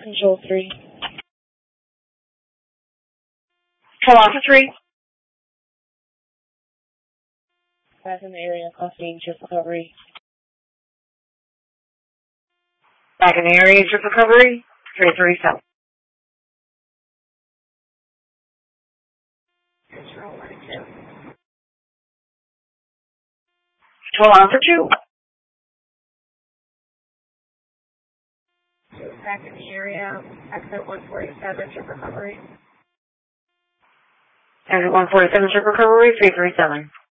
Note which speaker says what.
Speaker 1: Control 3. Control Alpha 3. Back in the area, crossing ship recovery. Back in the area, ship recovery. 337. Control 1 and 2. Control Alpha 2. Back in the area, exit 147, ship recovery. Exit 147, ship recovery, 337.